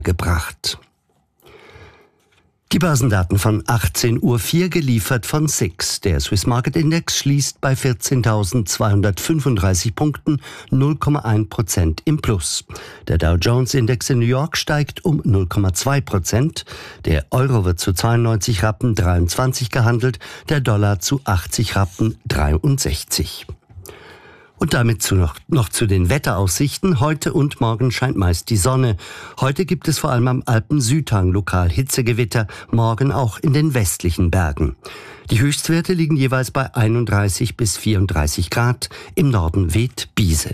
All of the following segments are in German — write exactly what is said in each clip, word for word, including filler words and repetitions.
gebracht. Die Börsendaten von achtzehn Uhr vier geliefert von S I X. Der Swiss Market Index schließt bei vierzehntausendzweihundertfünfunddreißig Punkten, null Komma eins Prozent im Plus. Der Dow Jones Index in New York steigt um null Komma zwei Prozent. Der Euro wird zu zweiundneunzig Rappen dreiundzwanzig gehandelt, der Dollar zu achtzig Rappen dreiundsechzig. Und damit zu noch, noch zu den Wetteraussichten. Heute und morgen scheint meist die Sonne. Heute gibt es vor allem am Alpen-Südhang lokal Hitzegewitter, morgen auch in den westlichen Bergen. Die Höchstwerte liegen jeweils bei einunddreißig bis vierunddreißig Grad. Im Norden weht Biese.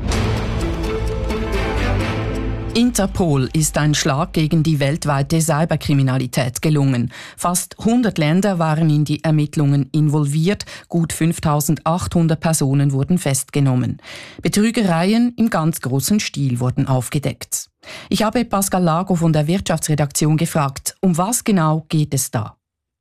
Interpol ist ein Schlag gegen die weltweite Cyberkriminalität gelungen. Fast hundert Länder waren in die Ermittlungen involviert, gut fünftausendachthundert Personen wurden festgenommen. Betrügereien im ganz großen Stil wurden aufgedeckt. Ich habe Pascal Lago von der Wirtschaftsredaktion gefragt, um was genau geht es da?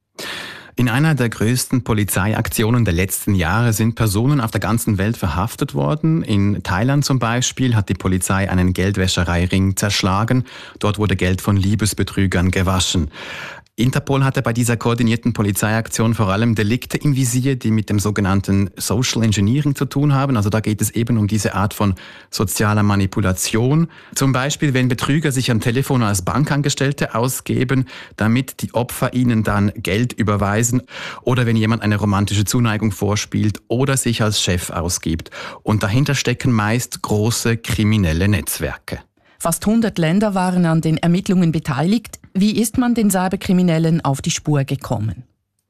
In einer der größten Polizeiaktionen der letzten Jahre sind Personen auf der ganzen Welt verhaftet worden. In Thailand zum Beispiel hat die Polizei einen Geldwäschereiring zerschlagen. Dort wurde Geld von Liebesbetrügern gewaschen. Interpol hatte bei dieser koordinierten Polizeiaktion vor allem Delikte im Visier, die mit dem sogenannten Social Engineering zu tun haben. Also da geht es eben um diese Art von sozialer Manipulation. Zum Beispiel, wenn Betrüger sich am Telefon als Bankangestellte ausgeben, damit die Opfer ihnen dann Geld überweisen, oder wenn jemand eine romantische Zuneigung vorspielt oder sich als Chef ausgibt. Und dahinter stecken meist große kriminelle Netzwerke. Fast hundert Länder waren an den Ermittlungen beteiligt. Wie ist man den Cyberkriminellen auf die Spur gekommen?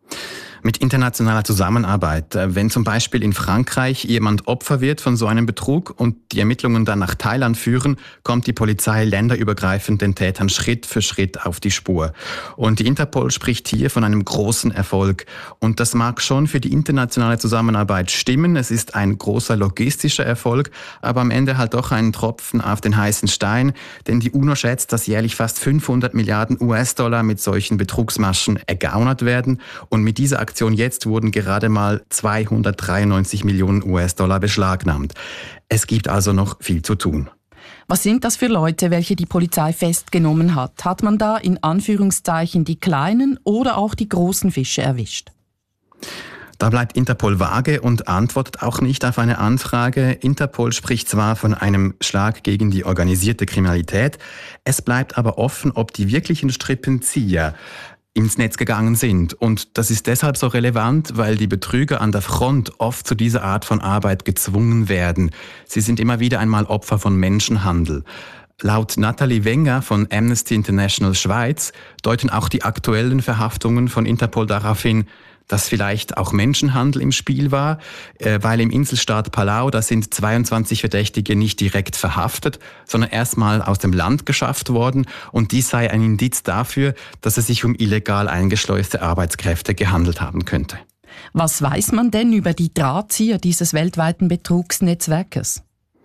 Mit internationaler Zusammenarbeit. Wenn zum Beispiel in Frankreich jemand Opfer wird von so einem Betrug und die Ermittlungen dann nach Thailand führen, kommt die Polizei länderübergreifend den Tätern Schritt für Schritt auf die Spur. Und die Interpol spricht hier von einem großen Erfolg. Und das mag schon für die internationale Zusammenarbeit stimmen. Es ist ein großer logistischer Erfolg, aber am Ende halt doch ein Tropfen auf den heißen Stein. Denn die UNO schätzt, dass jährlich fast fünfhundert Milliarden U S-Dollar mit solchen Betrugsmaschen ergaunert werden. Und mit dieser Aktion jetzt wurden gerade mal zweihundertdreiundneunzig Millionen U S-Dollar beschlagnahmt. Es gibt also noch viel zu tun. Was sind das für Leute, welche die Polizei festgenommen hat? Hat man da in Anführungszeichen die kleinen oder auch die großen Fische erwischt? Da bleibt Interpol vage und antwortet auch nicht auf eine Anfrage. Interpol spricht zwar von einem Schlag gegen die organisierte Kriminalität, es bleibt aber offen, ob die wirklichen Strippenzieher ins Netz gegangen sind. Und das ist deshalb so relevant, weil die Betrüger an der Front oft zu dieser Art von Arbeit gezwungen werden. Sie sind immer wieder einmal Opfer von Menschenhandel. Laut Nathalie Wenger von Amnesty International Schweiz deuten auch die aktuellen Verhaftungen von Interpol darauf hin, dass vielleicht auch Menschenhandel im Spiel war, weil im Inselstaat Palau, da sind zweiundzwanzig Verdächtige nicht direkt verhaftet, sondern erstmal aus dem Land geschafft worden, und dies sei ein Indiz dafür, dass es sich um illegal eingeschleuste Arbeitskräfte gehandelt haben könnte. Was weiß man denn über die Drahtzieher dieses weltweiten Betrugsnetzwerkes?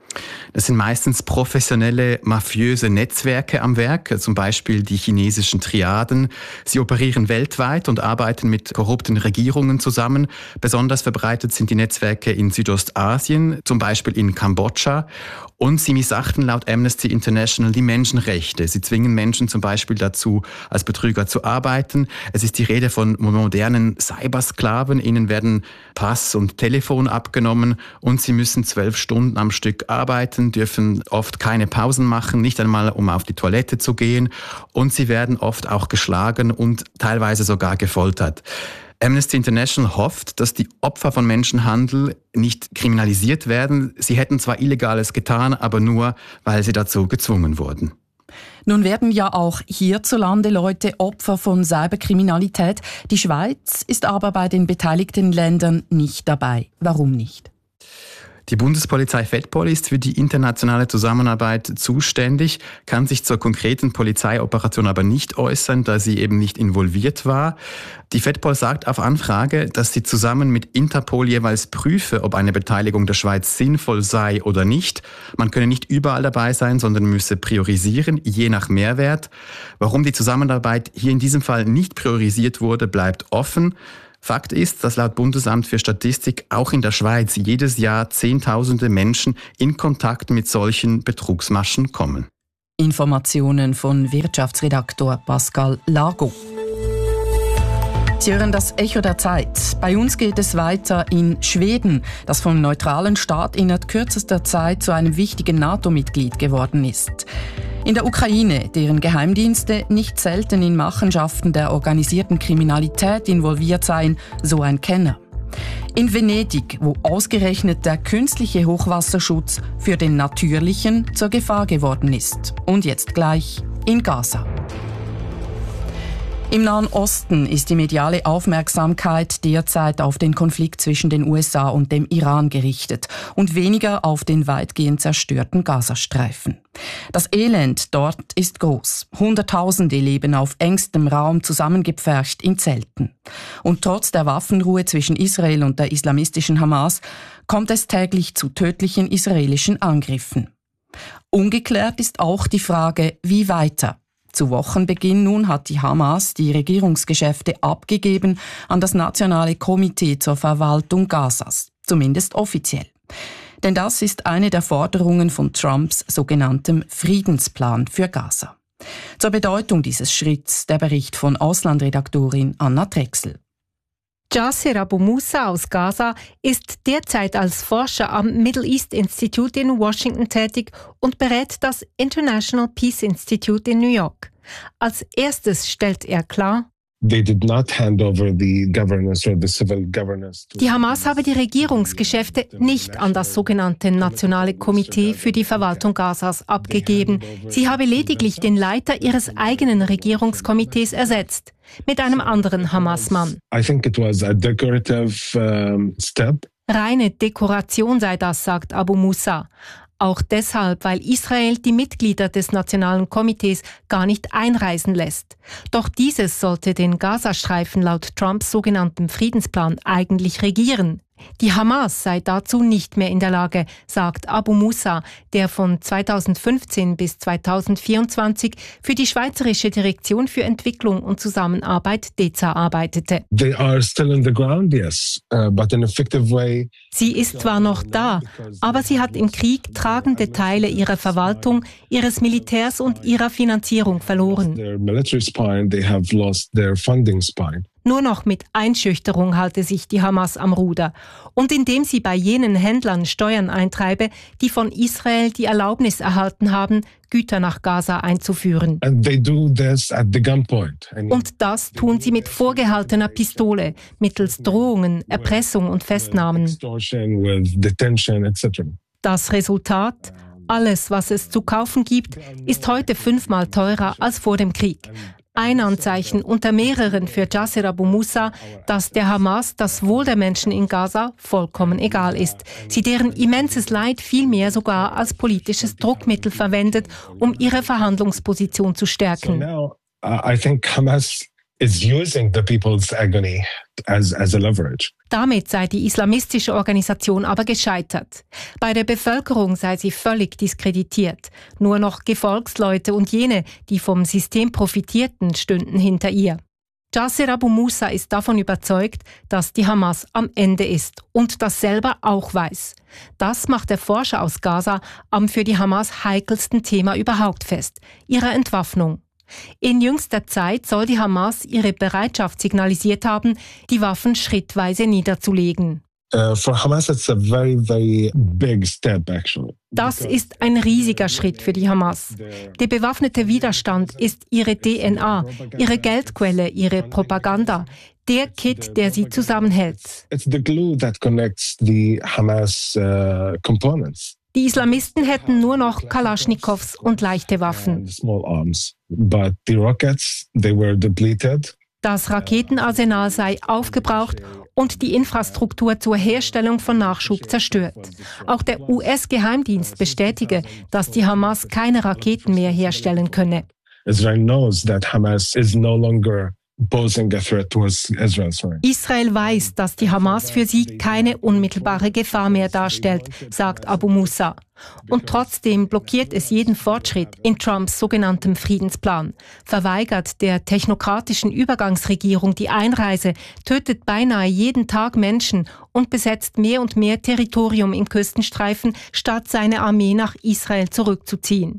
Das sind meistens professionelle, mafiöse Netzwerke am Werk, zum Beispiel die chinesischen Triaden. Sie operieren weltweit und arbeiten mit korrupten Regierungen zusammen. Besonders verbreitet sind die Netzwerke in Südostasien, zum Beispiel in Kambodscha. Und sie missachten laut Amnesty International die Menschenrechte. Sie zwingen Menschen zum Beispiel dazu, als Betrüger zu arbeiten. Es ist die Rede von modernen Cybersklaven. Ihnen werden Pass und Telefon abgenommen und sie müssen zwölf Stunden am Stück arbeiten, dürfen oft keine Pausen machen, nicht einmal um auf die Toilette zu gehen, und sie werden oft auch geschlagen und teilweise sogar gefoltert. Amnesty International hofft, dass die Opfer von Menschenhandel nicht kriminalisiert werden. Sie hätten zwar Illegales getan, aber nur, weil sie dazu gezwungen wurden. Nun werden ja auch hierzulande Leute Opfer von Cyberkriminalität. Die Schweiz ist aber bei den beteiligten Ländern nicht dabei. Warum nicht? Die Bundespolizei Fedpol ist für die internationale Zusammenarbeit zuständig, kann sich zur konkreten Polizeioperation aber nicht äußern, da sie eben nicht involviert war. Die Fedpol sagt auf Anfrage, dass sie zusammen mit Interpol jeweils prüfe, ob eine Beteiligung der Schweiz sinnvoll sei oder nicht. Man könne nicht überall dabei sein, sondern müsse priorisieren, je nach Mehrwert. Warum die Zusammenarbeit hier in diesem Fall nicht priorisiert wurde, bleibt offen. Fakt ist, dass laut Bundesamt für Statistik auch in der Schweiz jedes Jahr Zehntausende Menschen in Kontakt mit solchen Betrugsmaschen kommen. Informationen von Wirtschaftsredaktor Pascal Lago. Sie hören das Echo der Zeit. Bei uns geht es weiter in Schweden, das vom neutralen Staat innerhalb kürzester Zeit zu einem wichtigen NATO-Mitglied geworden ist. In der Ukraine, deren Geheimdienste nicht selten in Machenschaften der organisierten Kriminalität involviert seien, so ein Kenner. In Venedig, wo ausgerechnet der künstliche Hochwasserschutz für den natürlichen zur Gefahr geworden ist. Und jetzt gleich in Gaza. Im Nahen Osten ist die mediale Aufmerksamkeit derzeit auf den Konflikt zwischen den U S A und dem Iran gerichtet und weniger auf den weitgehend zerstörten Gazastreifen. Das Elend dort ist groß. Hunderttausende leben auf engstem Raum zusammengepfercht in Zelten. Und trotz der Waffenruhe zwischen Israel und der islamistischen Hamas kommt es täglich zu tödlichen israelischen Angriffen. Ungeklärt ist auch die Frage, wie weiter. Zu Wochenbeginn nun hat die Hamas die Regierungsgeschäfte abgegeben an das Nationale Komitee zur Verwaltung Gazas, zumindest offiziell. Denn das ist eine der Forderungen von Trumps sogenanntem Friedensplan für Gaza. Zur Bedeutung dieses Schritts der Bericht von Auslandredaktorin Anna Drechsel. Jasser Abu Musa aus Gaza ist derzeit als Forscher am Middle East Institute in Washington tätig und berät das International Peace Institute in New York. Als erstes stellt er klar, They did not hand over the governance or the civil governance to die Hamas habe die Regierungsgeschäfte nicht an das sogenannte Nationale Komitee für die Verwaltung Gazas abgegeben. Sie habe lediglich den Leiter ihres eigenen Regierungskomitees ersetzt, mit einem anderen Hamas-Mann. I think it was a decorative um, step. Reine Dekoration sei das, sagt Abu Musa. Auch deshalb, weil Israel die Mitglieder des Nationalen Komitees gar nicht einreisen lässt. Doch dieses sollte den Gazastreifen laut Trumps sogenanntem Friedensplan eigentlich regieren. Die Hamas sei dazu nicht mehr in der Lage, sagt Abu Musa, der von zweitausendfünfzehn bis zweitausendvierundzwanzig für die Schweizerische Direktion für Entwicklung und Zusammenarbeit D E Z A arbeitete. They are still in the ground, yes, uh, but in an effective way. Sie ist zwar noch da, aber sie hat im Krieg tragende Teile ihrer Verwaltung, ihres Militärs und ihrer Finanzierung verloren. Their military spine, they have lost their funding spine. Nur noch mit Einschüchterung halte sich die Hamas am Ruder und indem sie bei jenen Händlern Steuern eintreibe, die von Israel die Erlaubnis erhalten haben, Güter nach Gaza einzuführen. And they do this at the gunpoint. Und das tun sie mit vorgehaltener Pistole, mittels Drohungen, Erpressung und Festnahmen. Extortion, with detention, et cetera. Das Resultat? Alles, was es zu kaufen gibt, ist heute fünfmal teurer als vor dem Krieg. Ein Anzeichen unter mehreren für Jasser Abu Musa, dass der Hamas das Wohl der Menschen in Gaza vollkommen egal ist. Sie deren immenses Leid vielmehr sogar als politisches Druckmittel verwendet, um ihre Verhandlungsposition zu stärken. So now, uh, I think Hamas is using the people's agony as, as a leverage. Damit sei die islamistische Organisation aber gescheitert. Bei der Bevölkerung sei sie völlig diskreditiert. Nur noch Gefolgsleute und jene, die vom System profitierten, stünden hinter ihr. Jasser Abu Musa ist davon überzeugt, dass die Hamas am Ende ist und das selber auch weiß. Das macht der Forscher aus Gaza am für die Hamas heikelsten Thema überhaupt fest, ihrer Entwaffnung. In jüngster Zeit soll die Hamas ihre Bereitschaft signalisiert haben, die Waffen schrittweise niederzulegen. Uh, for Hamas, it's a very, very big step, actually. Das ist ein riesiger Schritt für die Hamas. Der bewaffnete Widerstand ist ihre D N A, ihre Geldquelle, ihre Propaganda, der Kit, der sie zusammenhält. It's the glue that connects the Hamas uh, components. Die Islamisten hätten nur noch Kalaschnikows und leichte Waffen. Small arms, but the rockets, they were depleted. Das Raketenarsenal sei aufgebraucht und die Infrastruktur zur Herstellung von Nachschub zerstört. Auch der U S-Geheimdienst bestätige, dass die Hamas keine Raketen mehr herstellen könne. Israel knows that Hamas is no longer posing a threat towards Israel. Sorry. Israel weiß, dass die Hamas für sie keine unmittelbare Gefahr mehr darstellt, sagt Abu Musa. Und trotzdem blockiert es jeden Fortschritt in Trumps sogenanntem Friedensplan, verweigert der technokratischen Übergangsregierung die Einreise, tötet beinahe jeden Tag Menschen und besetzt mehr und mehr Territorium im Küstenstreifen, statt seine Armee nach Israel zurückzuziehen.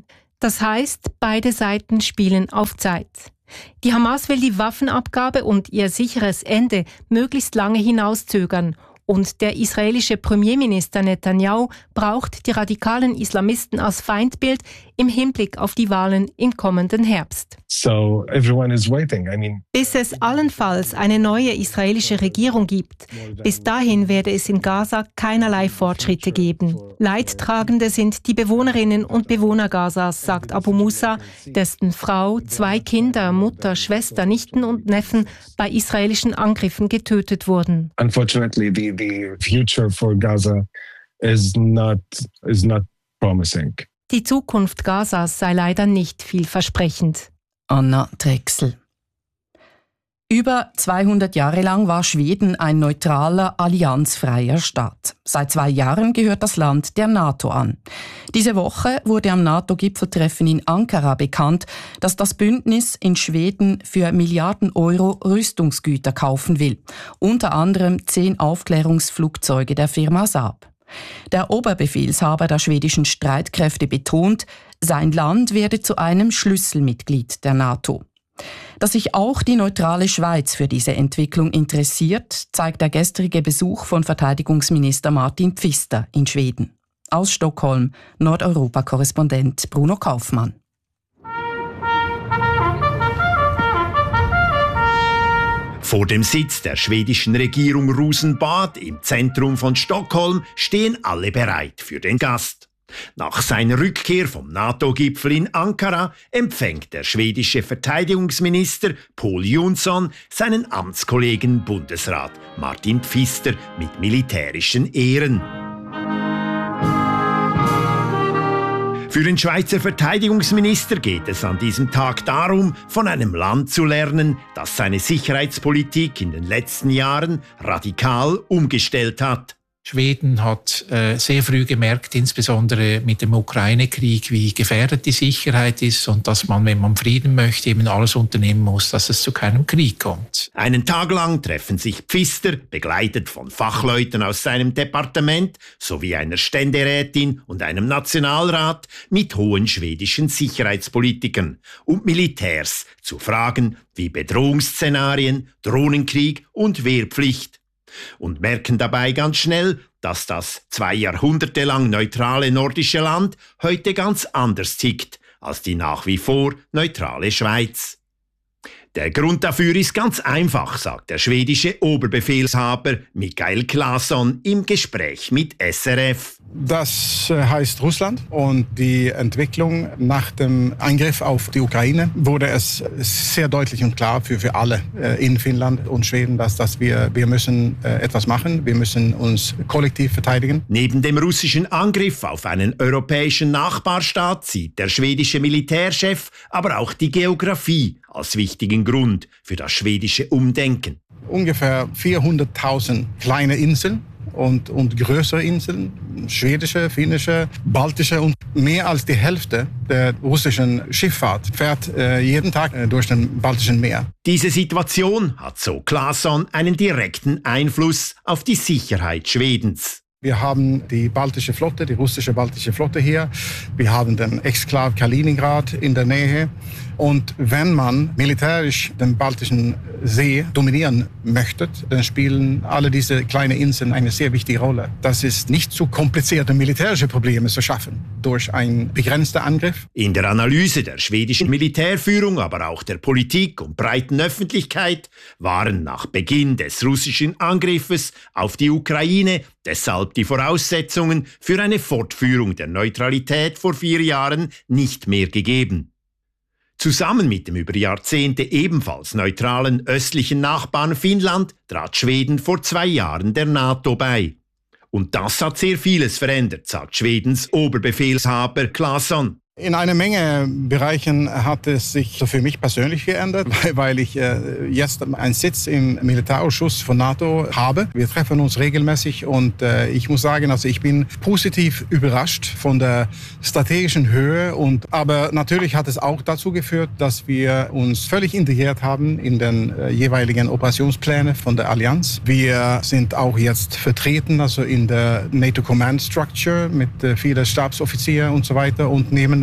Das heißt, beide Seiten spielen auf Zeit. Die Hamas will die Waffenabgabe und ihr sicheres Ende möglichst lange hinauszögern. Und der israelische Premierminister Netanyahu braucht die radikalen Islamisten als Feindbild im Hinblick auf die Wahlen im kommenden Herbst. So everyone is waiting. I mean, bis es allenfalls eine neue israelische Regierung gibt. Bis dahin werde es in Gaza keinerlei Fortschritte geben. Leidtragende sind die Bewohnerinnen und Bewohner Gazas, sagt Abu Musa, dessen Frau, zwei Kinder, Mutter, Schwester, Nichten und Neffen bei israelischen Angriffen getötet wurden. Unfortunately, the, the future for Gaza is not, is not promising. Die Zukunft Gazas sei leider nicht vielversprechend. Anna Drechsel. Über zweihundert Jahre lang war Schweden ein neutraler, allianzfreier Staat. Seit zwei Jahren gehört das Land der NATO an. Diese Woche wurde am NATO-Gipfeltreffen in Ankara bekannt, dass das Bündnis in Schweden für Milliarden Euro Rüstungsgüter kaufen will. Unter anderem zehn Aufklärungsflugzeuge der Firma Saab. Der Oberbefehlshaber der schwedischen Streitkräfte betont, sein Land werde zu einem Schlüsselmitglied der NATO. Dass sich auch die neutrale Schweiz für diese Entwicklung interessiert, zeigt der gestrige Besuch von Verteidigungsminister Martin Pfister in Schweden. Aus Stockholm, Nordeuropa-Korrespondent Bruno Kaufmann. Vor dem Sitz der schwedischen Regierung Rosenbad im Zentrum von Stockholm stehen alle bereit für den Gast. Nach seiner Rückkehr vom NATO-Gipfel in Ankara empfängt der schwedische Verteidigungsminister Pål Jonson seinen Amtskollegen Bundesrat Martin Pfister mit militärischen Ehren. Für den Schweizer Verteidigungsminister geht es an diesem Tag darum, von einem Land zu lernen, das seine Sicherheitspolitik in den letzten Jahren radikal umgestellt hat. Schweden hat äh, sehr früh gemerkt, insbesondere mit dem Ukraine-Krieg, wie gefährdet die Sicherheit ist und dass man, wenn man Frieden möchte, eben alles unternehmen muss, dass es zu keinem Krieg kommt. Einen Tag lang treffen sich Pfister, begleitet von Fachleuten aus seinem Departement, sowie einer Ständerätin und einem Nationalrat mit hohen schwedischen Sicherheitspolitikern und Militärs zu Fragen wie Bedrohungsszenarien, Drohnenkrieg und Wehrpflicht. Und merken dabei ganz schnell, dass das zwei Jahrhunderte lang neutrale nordische Land heute ganz anders tickt als die nach wie vor neutrale Schweiz. Der Grund dafür ist ganz einfach, sagt der schwedische Oberbefehlshaber Mikael Claesson im Gespräch mit S R F. Das heißt Russland und die Entwicklung nach dem Angriff auf die Ukraine wurde es sehr deutlich und klar für, für alle in Finnland und Schweden, dass, dass wir, wir müssen etwas machen, wir müssen uns kollektiv verteidigen. Neben dem russischen Angriff auf einen europäischen Nachbarstaat sieht der schwedische Militärchef aber auch die Geografie als wichtigen Grund für das schwedische Umdenken. Ungefähr vierhunderttausend kleine Inseln und, und größere Inseln, schwedische, finnische, baltische und mehr als die Hälfte der russischen Schifffahrt fährt äh, jeden Tag äh, durch den Baltischen Meer. Diese Situation hat, so Claesson, einen direkten Einfluss auf die Sicherheit Schwedens. Wir haben die baltische Flotte, die russische baltische Flotte hier. Wir haben den Exklav Kaliningrad in der Nähe. Und wenn man militärisch den Baltischen See dominieren möchte, dann spielen alle diese kleinen Inseln eine sehr wichtige Rolle. Das ist nicht zu komplizierte militärische Probleme zu schaffen durch einen begrenzten Angriff. In der Analyse der schwedischen Militärführung, aber auch der Politik und breiten Öffentlichkeit waren nach Beginn des russischen Angriffes auf die Ukraine deshalb die Voraussetzungen für eine Fortführung der Neutralität vor vier Jahren nicht mehr gegeben. Zusammen mit dem über Jahrzehnte ebenfalls neutralen östlichen Nachbarn Finnland trat Schweden vor zwei Jahren der NATO bei. Und das hat sehr vieles verändert, sagt Schwedens Oberbefehlshaber Claesson. In einer Menge Bereichen hat es sich für mich persönlich geändert, weil ich äh, jetzt einen Sitz im Militärausschuss von NATO habe. Wir treffen uns regelmäßig und äh, ich muss sagen, also ich bin positiv überrascht von der strategischen Höhe. Und, aber natürlich hat es auch dazu geführt, dass wir uns völlig integriert haben in den äh, jeweiligen Operationspläne von der Allianz. Wir sind auch jetzt vertreten, also in der NATO Command Structure mit äh, vielen Stabsoffizieren und so weiter und nehmen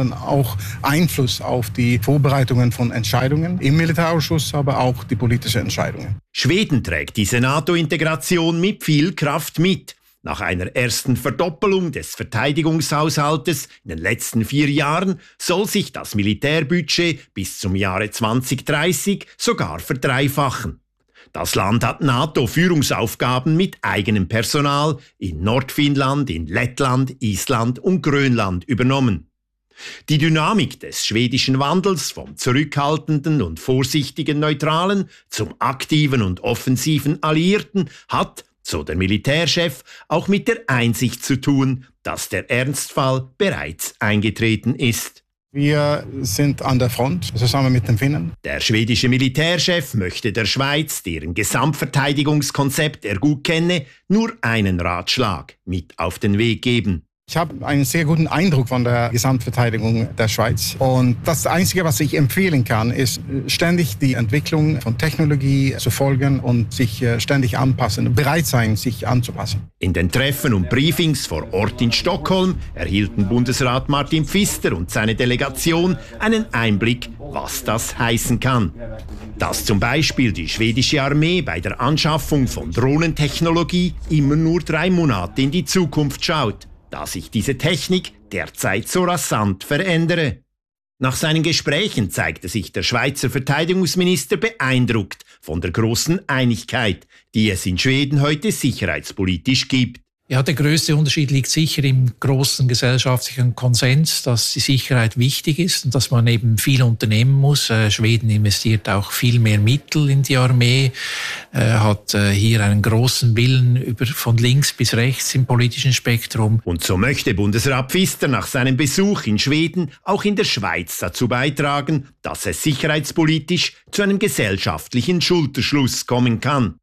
sondern auch Einfluss auf die Vorbereitungen von Entscheidungen im Militärausschuss, aber auch die politischen Entscheidungen. Schweden trägt diese NATO-Integration mit viel Kraft mit. Nach einer ersten Verdoppelung des Verteidigungshaushaltes in den letzten vier Jahren soll sich das Militärbudget bis zum Jahre zwanzig dreißig sogar verdreifachen. Das Land hat NATO-Führungsaufgaben mit eigenem Personal in Nordfinnland, in Lettland, Island und Grönland übernommen. Die Dynamik des schwedischen Wandels vom zurückhaltenden und vorsichtigen Neutralen zum aktiven und offensiven Alliierten hat, so der Militärchef, auch mit der Einsicht zu tun, dass der Ernstfall bereits eingetreten ist. Wir sind an der Front, zusammen mit den Finnen. Der schwedische Militärchef möchte der Schweiz, deren Gesamtverteidigungskonzept er gut kenne, nur einen Ratschlag mit auf den Weg geben. Ich habe einen sehr guten Eindruck von der Gesamtverteidigung der Schweiz. Und das Einzige, was ich empfehlen kann, ist ständig die Entwicklung von Technologie zu folgen und sich ständig anpassen, bereit sein, sich anzupassen. In den Treffen und Briefings vor Ort in Stockholm erhielten Bundesrat Martin Pfister und seine Delegation einen Einblick, was das heißen kann. Dass zum Beispiel die schwedische Armee bei der Anschaffung von Drohnentechnologie immer nur drei Monate in die Zukunft schaut, da sich diese Technik derzeit so rasant verändere. Nach seinen Gesprächen zeigte sich der Schweizer Verteidigungsminister beeindruckt von der großen Einigkeit, die es in Schweden heute sicherheitspolitisch gibt. Ja, der größte Unterschied liegt sicher im großen gesellschaftlichen Konsens, dass die Sicherheit wichtig ist und dass man eben viel unternehmen muss. Äh, Schweden investiert auch viel mehr Mittel in die Armee, äh, hat äh, hier einen großen Willen über von links bis rechts im politischen Spektrum. Und so möchte Bundesrat Pfister nach seinem Besuch in Schweden auch in der Schweiz dazu beitragen, dass es sicherheitspolitisch zu einem gesellschaftlichen Schulterschluss kommen kann.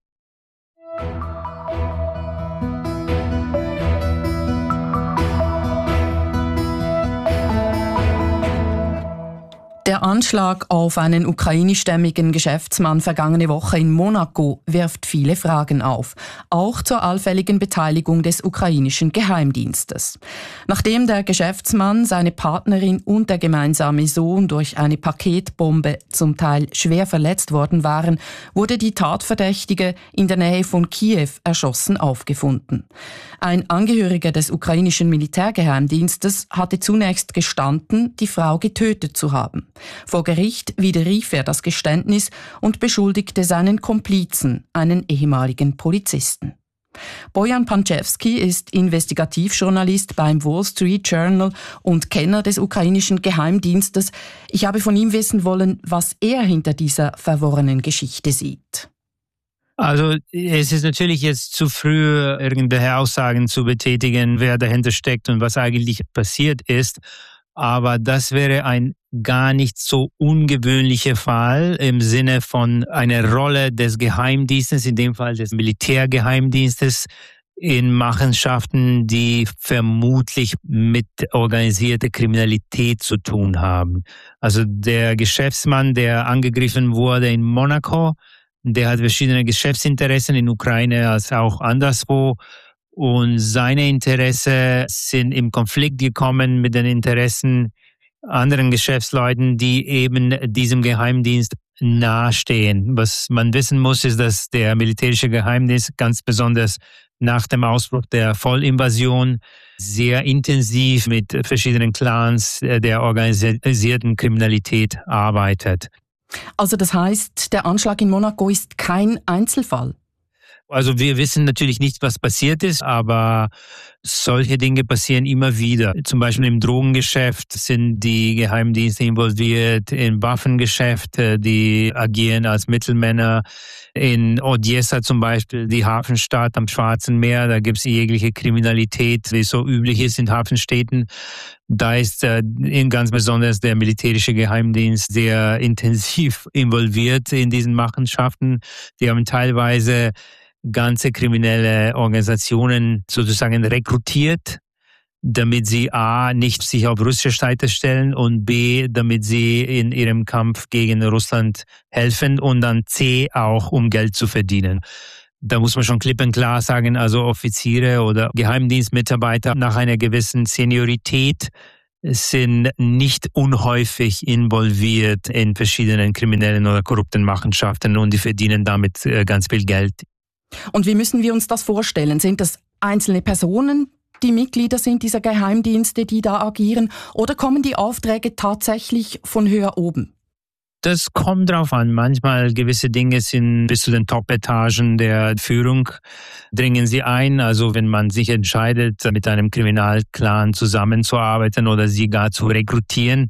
Der Anschlag auf einen ukrainischstämmigen Geschäftsmann vergangene Woche in Monaco wirft viele Fragen auf, auch zur allfälligen Beteiligung des ukrainischen Geheimdienstes. Nachdem der Geschäftsmann, seine Partnerin und der gemeinsame Sohn durch eine Paketbombe zum Teil schwer verletzt worden waren, wurde die Tatverdächtige in der Nähe von Kiew erschossen aufgefunden. Ein Angehöriger des ukrainischen Militärgeheimdienstes hatte zunächst gestanden, die Frau getötet zu haben. Vor Gericht widerrief er das Geständnis und beschuldigte seinen Komplizen, einen ehemaligen Polizisten. Bojan Panczewski ist Investigativjournalist beim Wall Street Journal und Kenner des ukrainischen Geheimdienstes. Ich habe von ihm wissen wollen, was er hinter dieser verworrenen Geschichte sieht. Also es ist natürlich jetzt zu früh, irgendwelche Aussagen zu betätigen, wer dahinter steckt und was eigentlich passiert ist. Aber das wäre ein gar nicht so ungewöhnlicher Fall im Sinne von einer Rolle des Geheimdienstes, in dem Fall des Militärgeheimdienstes, in Machenschaften, die vermutlich mit organisierter Kriminalität zu tun haben. Also der Geschäftsmann, der angegriffen wurde in Monaco, der hat verschiedene Geschäftsinteressen in Ukraine als auch anderswo. Und seine Interessen sind im Konflikt gekommen mit den Interessen anderen Geschäftsleuten, die eben diesem Geheimdienst nahestehen. Was man wissen muss, ist, dass der militärische Geheimdienst ganz besonders nach dem Ausbruch der Vollinvasion sehr intensiv mit verschiedenen Clans der organisierten Kriminalität arbeitet. Also das heißt, der Anschlag in Monaco ist kein Einzelfall? Also wir wissen natürlich nicht, was passiert ist, aber solche Dinge passieren immer wieder. Zum Beispiel im Drogengeschäft sind die Geheimdienste involviert, im Waffengeschäft, die agieren als Mittelmänner. In Odessa zum Beispiel, die Hafenstadt am Schwarzen Meer, da gibt es jegliche Kriminalität, wie so üblich ist in Hafenstädten. Da ist äh, ganz besonders der militärische Geheimdienst sehr intensiv involviert in diesen Machenschaften. Die haben teilweise ganze kriminelle Organisationen sozusagen rekrutiert, damit sie A, nicht sich auf russische Seite stellen und B, damit sie in ihrem Kampf gegen Russland helfen und dann C, auch um Geld zu verdienen. Da muss man schon klipp und klar sagen, also Offiziere oder Geheimdienstmitarbeiter nach einer gewissen Seniorität sind nicht unhäufig involviert in verschiedenen kriminellen oder korrupten Machenschaften und die verdienen damit ganz viel Geld. Und wie müssen wir uns das vorstellen? Sind das einzelne Personen, die Mitglieder sind dieser Geheimdienste, die da agieren, oder kommen die Aufträge tatsächlich von höher oben? Das kommt drauf an. Manchmal gewisse Dinge sind bis zu den Top-Etagen der Führung dringen sie ein. Also wenn man sich entscheidet, mit einem Kriminalclan zusammenzuarbeiten oder sie gar zu rekrutieren,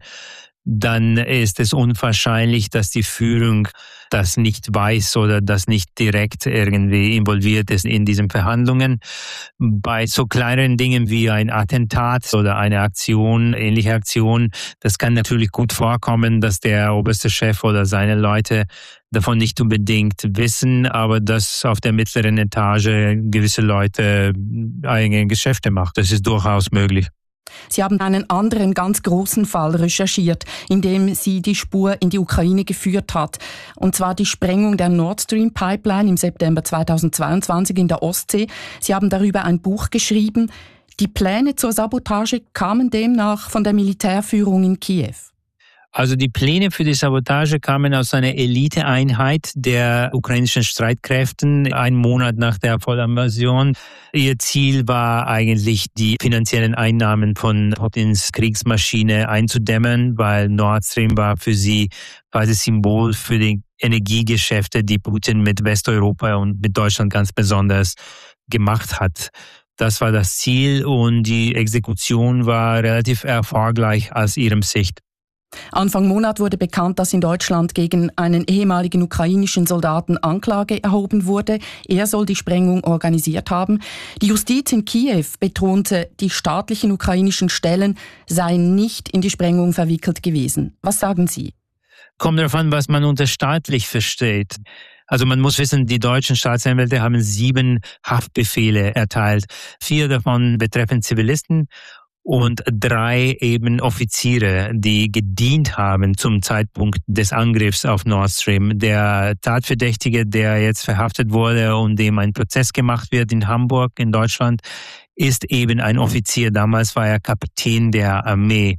dann ist es unwahrscheinlich, dass die Führung das nicht weiß oder das nicht direkt irgendwie involviert ist in diesen Verhandlungen. Bei so kleineren Dingen wie ein Attentat oder eine Aktion, ähnliche Aktion, das kann natürlich gut vorkommen, dass der oberste Chef oder seine Leute davon nicht unbedingt wissen, aber dass auf der mittleren Etage gewisse Leute eigene Geschäfte machen. Das ist durchaus möglich. Sie haben einen anderen ganz großen Fall recherchiert, in dem Sie die Spur in die Ukraine geführt hat. Und zwar die Sprengung der Nord Stream Pipeline im September zweitausendzweiundzwanzig in der Ostsee. Sie haben darüber ein Buch geschrieben. Die Pläne zur Sabotage kamen demnach von der Militärführung in Kiew. Also die Pläne für die Sabotage kamen aus einer Eliteeinheit der ukrainischen Streitkräften, einen Monat nach der Vollinvasion. Ihr Ziel war eigentlich, die finanziellen Einnahmen von Putins Kriegsmaschine einzudämmen, weil Nord Stream war für sie quasi Symbol für die Energiegeschäfte, die Putin mit Westeuropa und mit Deutschland ganz besonders gemacht hat. Das war das Ziel und die Exekution war relativ erfolgreich aus ihrem Sicht. Anfang Monat wurde bekannt, dass in Deutschland gegen einen ehemaligen ukrainischen Soldaten Anklage erhoben wurde. Er soll die Sprengung organisiert haben. Die Justiz in Kiew betonte, die staatlichen ukrainischen Stellen seien nicht in die Sprengung verwickelt gewesen. Was sagen Sie? Kommt darauf an, was man unter staatlich versteht. Also man muss wissen, die deutschen Staatsanwälte haben sieben Haftbefehle erteilt. Vier davon betreffen Zivilisten und drei eben Offiziere, die gedient haben zum Zeitpunkt des Angriffs auf Nord Stream. Der Tatverdächtige, der jetzt verhaftet wurde und dem ein Prozess gemacht wird in Hamburg in Deutschland, ist eben ein Offizier. Damals war er Kapitän der Armee.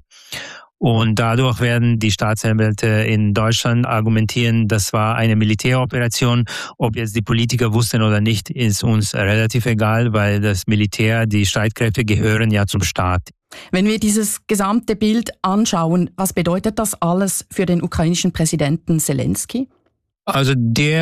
Und dadurch werden die Staatsanwälte in Deutschland argumentieren, das war eine Militäroperation. Ob jetzt die Politiker wussten oder nicht, ist uns relativ egal, weil das Militär, die Streitkräfte gehören ja zum Staat. Wenn wir dieses gesamte Bild anschauen, was bedeutet das alles für den ukrainischen Präsidenten Zelensky? Also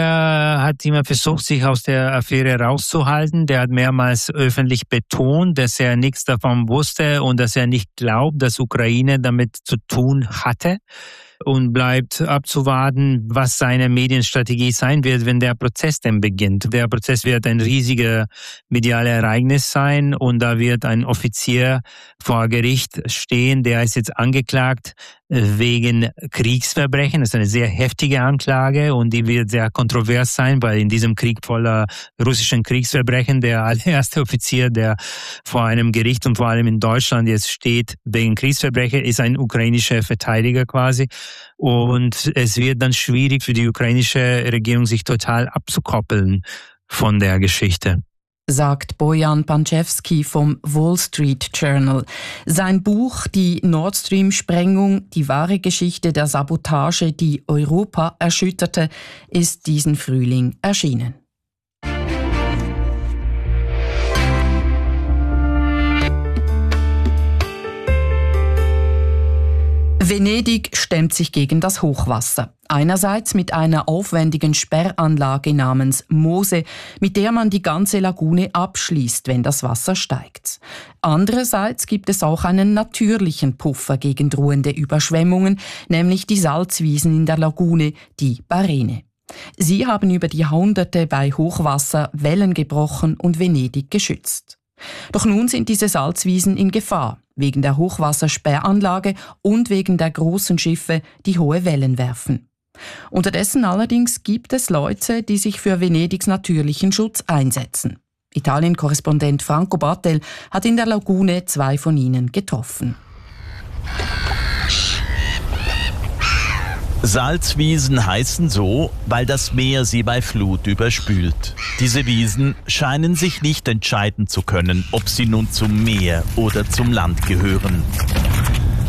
der hat immer versucht, sich aus der Affäre rauszuhalten. Der hat mehrmals öffentlich betont, dass er nichts davon wusste und dass er nicht glaubt, dass Ukraine damit zu tun hatte. Und bleibt abzuwarten, was seine Medienstrategie sein wird, wenn der Prozess denn beginnt. Der Prozess wird ein riesiger mediales Ereignis sein und da wird ein Offizier vor Gericht stehen, der ist jetzt angeklagt wegen Kriegsverbrechen. Das ist eine sehr heftige Anklage und die wird sehr kontrovers sein, weil in diesem Krieg voller russischen Kriegsverbrechen der allererste Offizier, der vor einem Gericht und vor allem in Deutschland jetzt steht wegen Kriegsverbrechen, ist ein ukrainischer Verteidiger quasi. Und es wird dann schwierig für die ukrainische Regierung, sich total abzukoppeln von der Geschichte. Sagt Bojan Pančevský vom Wall Street Journal. Sein Buch Die Nord Stream Sprengung, die wahre Geschichte der Sabotage, die Europa erschütterte, ist diesen Frühling erschienen. Venedig stemmt sich gegen das Hochwasser. Einerseits mit einer aufwendigen Sperranlage namens Mose, mit der man die ganze Lagune abschließt, wenn das Wasser steigt. Andererseits gibt es auch einen natürlichen Puffer gegen drohende Überschwemmungen, nämlich die Salzwiesen in der Lagune, die Barene. Sie haben über die Jahrhunderte bei Hochwasser Wellen gebrochen und Venedig geschützt. Doch nun sind diese Salzwiesen in Gefahr, wegen der Hochwassersperranlage und wegen der großen Schiffe, die hohe Wellen werfen. Unterdessen allerdings gibt es Leute, die sich für Venedigs natürlichen Schutz einsetzen. Italien-Korrespondent Franco Battel hat in der Lagune zwei von ihnen getroffen. Salzwiesen heißen so, weil das Meer sie bei Flut überspült. Diese Wiesen scheinen sich nicht entscheiden zu können, ob sie nun zum Meer oder zum Land gehören.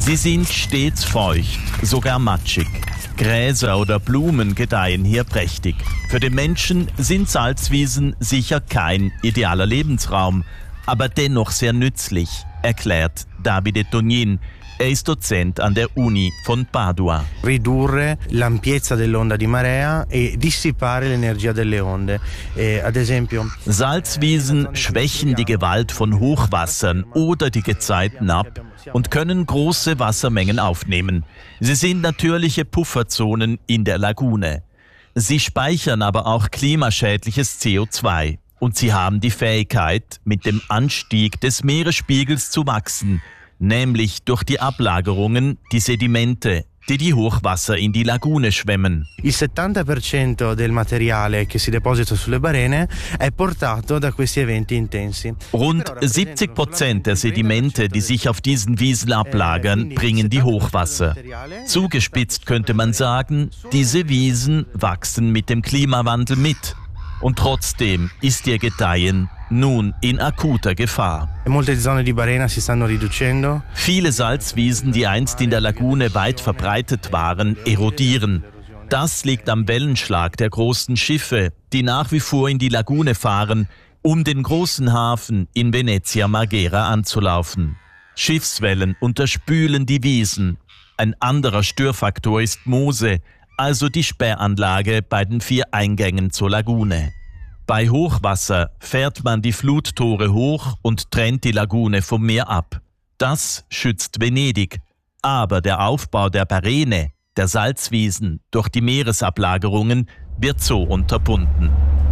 Sie sind stets feucht, sogar matschig. Gräser oder Blumen gedeihen hier prächtig. Für den Menschen sind Salzwiesen sicher kein idealer Lebensraum, aber dennoch sehr nützlich, erklärt Davide Tognin. Er ist Dozent an der Uni von Padua. Ridurre l'ampiezza dell'onda di marea e dissipare l'energia delle onde. E, ad esempio, Salzwiesen schwächen die Gewalt von Hochwassern oder die Gezeiten ab und können große Wassermengen aufnehmen. Sie sind natürliche Pufferzonen in der Lagune. Sie speichern aber auch klimaschädliches C O zwei. Und sie haben die Fähigkeit, mit dem Anstieg des Meeresspiegels zu wachsen, nämlich durch die Ablagerungen, die Sedimente, die die Hochwasser in die Lagune schwemmen. Il settanta per cento del materiale che si deposita sulle barene è portato da questi eventi intensi. Rund siebzig Prozent der Sedimente, die sich auf diesen Wiesen ablagern, bringen die Hochwasser. Zugespitzt könnte man sagen, diese Wiesen wachsen mit dem Klimawandel mit. Und trotzdem ist ihr Gedeihen nun in akuter Gefahr. Molte zone di barena si stanno riducendo. Viele Salzwiesen, die einst in der Lagune weit verbreitet waren, erodieren. Das liegt am Wellenschlag der großen Schiffe, die nach wie vor in die Lagune fahren, um den großen Hafen in Venezia Marghera anzulaufen. Schiffswellen unterspülen die Wiesen. Ein anderer Störfaktor ist Moose, also die Sperranlage bei den vier Eingängen zur Lagune. Bei Hochwasser fährt man die Fluttore hoch und trennt die Lagune vom Meer ab. Das schützt Venedig. Aber der Aufbau der Barene, der Salzwiesen, durch die Meeresablagerungen wird so unterbunden.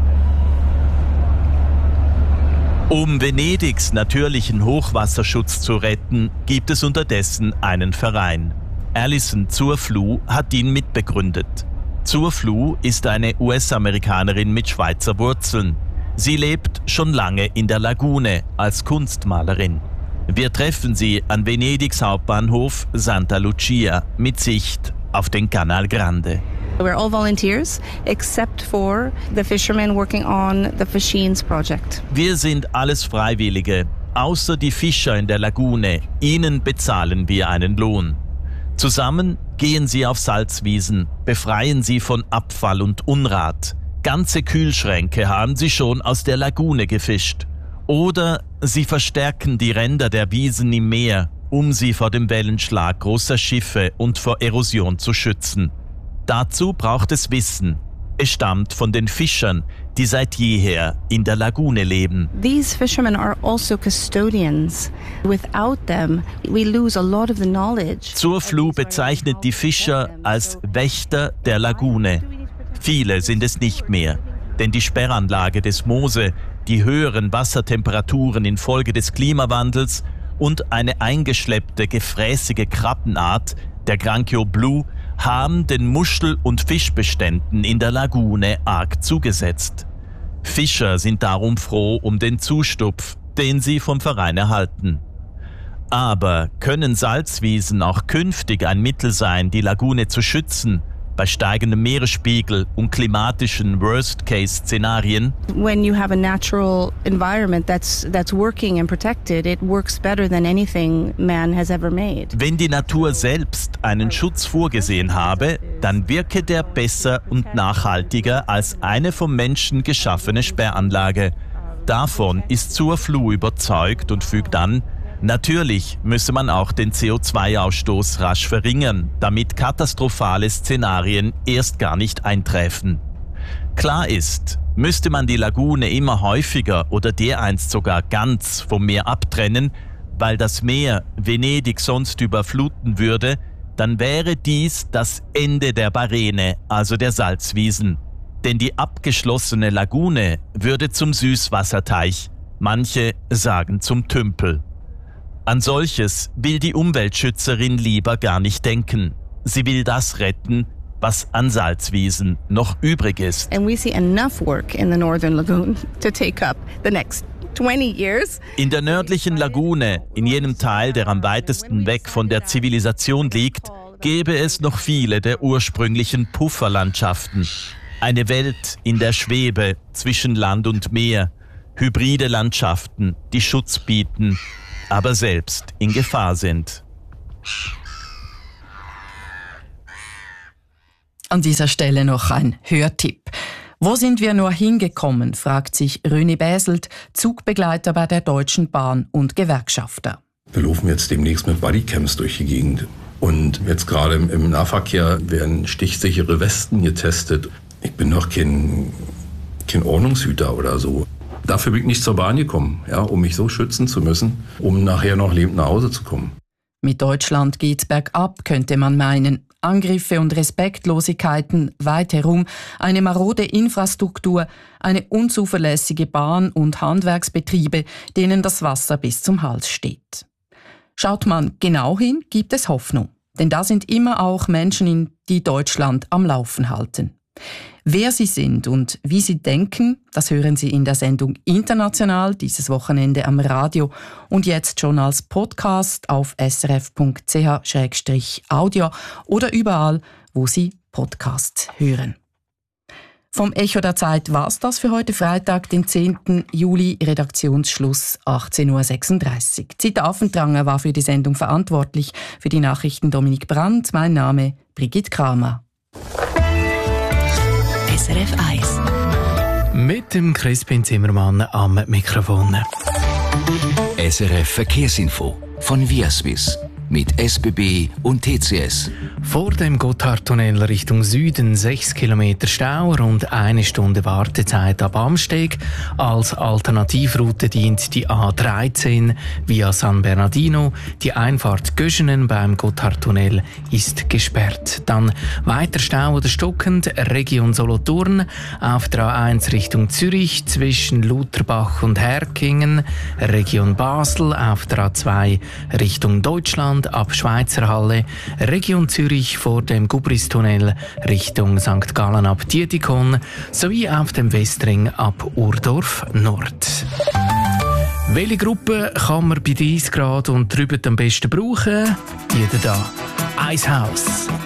Um Venedigs natürlichen Hochwasserschutz zu retten, gibt es unterdessen einen Verein. Alison Zurfluh hat ihn mitbegründet. Zurfluh ist eine U S-Amerikanerin mit Schweizer Wurzeln. Sie lebt schon lange in der Lagune als Kunstmalerin. Wir treffen sie an Venedigs Hauptbahnhof Santa Lucia mit Sicht auf den Canal Grande. We're all volunteers, except for the fishermen working on the Fischines project. Wir sind alles Freiwillige, außer die Fischer in der Lagune. Ihnen bezahlen wir einen Lohn. Zusammen gehen sie auf Salzwiesen, befreien sie von Abfall und Unrat. Ganze Kühlschränke haben sie schon aus der Lagune gefischt. Oder sie verstärken die Ränder der Wiesen im Meer, um sie vor dem Wellenschlag großer Schiffe und vor Erosion zu schützen. Dazu braucht es Wissen. Es stammt von den Fischern, die seit jeher in der Lagune leben. These fishermen are also custodians. Without them, we lose a lot of the knowledge. Zurfluh bezeichnet die Fischer als Wächter der Lagune. Viele sind es nicht mehr, denn die Sperranlage des Mose, die höheren Wassertemperaturen infolge des Klimawandels und eine eingeschleppte, gefräßige Krabbenart, der Granchio Blu, haben den Muschel- und Fischbeständen in der Lagune arg zugesetzt. Fischer sind darum froh um den Zustupf, den sie vom Verein erhalten. Aber können Salzwiesen auch künftig ein Mittel sein, die Lagune zu schützen, bei steigendem Meeresspiegel und klimatischen Worst-Case-Szenarien? When you have a natural environment that's that's working and protected, it works better than anything man has ever made. Wenn die Natur selbst einen Schutz vorgesehen habe, dann wirke der besser und nachhaltiger als eine vom Menschen geschaffene Sperranlage. Davon ist Zurfluh überzeugt und fügt an: Natürlich müsse man auch den C O zwei Ausstoß rasch verringern, damit katastrophale Szenarien erst gar nicht eintreffen. Klar ist, müsste man die Lagune immer häufiger oder dereinst sogar ganz vom Meer abtrennen, weil das Meer Venedig sonst überfluten würde, dann wäre dies das Ende der Barene, also der Salzwiesen. Denn die abgeschlossene Lagune würde zum Süßwasserteich, manche sagen zum Tümpel. An solches will die Umweltschützerin lieber gar nicht denken. Sie will das retten, was an Salzwiesen noch übrig ist. And we see enough work in the northern lagoon to take up the next twenty years. In der nördlichen Lagune, in jenem Teil, der am weitesten weg von der Zivilisation liegt, gäbe es noch viele der ursprünglichen Pufferlandschaften. Eine Welt in der Schwebe zwischen Land und Meer, hybride Landschaften, die Schutz bieten, aber selbst in Gefahr sind. An dieser Stelle noch ein Hörtipp. Wo sind wir nur hingekommen, fragt sich René Bäselt, Zugbegleiter bei der Deutschen Bahn und Gewerkschafter. Wir laufen jetzt demnächst mit Bodycams durch die Gegend. Und jetzt gerade im Nahverkehr werden stichsichere Westen getestet. Ich bin doch kein, kein Ordnungshüter oder so. Dafür bin ich nicht zur Bahn gekommen, ja, um mich so schützen zu müssen, um nachher noch lebend nach Hause zu kommen. Mit Deutschland geht's bergab, könnte man meinen. Angriffe und Respektlosigkeiten weit herum, eine marode Infrastruktur, eine unzuverlässige Bahn und Handwerksbetriebe, denen das Wasser bis zum Hals steht. Schaut man genau hin, gibt es Hoffnung. Denn da sind immer auch Menschen, die Deutschland am Laufen halten. Wer sie sind und wie sie denken, das hören Sie in der Sendung International dieses Wochenende am Radio und jetzt schon als Podcast auf s r f punkt c h slash audio oder überall, wo Sie Podcasts hören. Vom Echo der Zeit war's das für heute Freitag, den zehnten Juli, Redaktionsschluss achtzehn Uhr sechsunddreißig. Zita Affentranger war für die Sendung verantwortlich, für die Nachrichten Dominik Brandt, mein Name Brigitte Kramer. S R F eins. Mit dem Crispin Zimmermann am Mikrofon. S R F Verkehrsinfo von Viaswiss mit S B B und T C S. Vor dem Gotthardtunnel Richtung Süden sechs Kilometer Stau, rund eine Stunde Wartezeit ab Amsteg. Als Alternativroute dient die A dreizehn via San Bernardino. Die Einfahrt Göschenen beim Gotthardtunnel ist gesperrt. Dann weiter Stau oder stockend Region Solothurn auf der A eins Richtung Zürich zwischen Lutherbach und Herkingen. Region Basel auf der A zwei Richtung Deutschland ab Schweizer Halle, Region Zürich vor dem Gubristunnel Richtung Sankt Gallen ab Dietikon sowie auf dem Westring ab Urdorf Nord. Welche Gruppe kann man bei dreißig Grad und drüber am besten brauchen? Die da. Eishaus.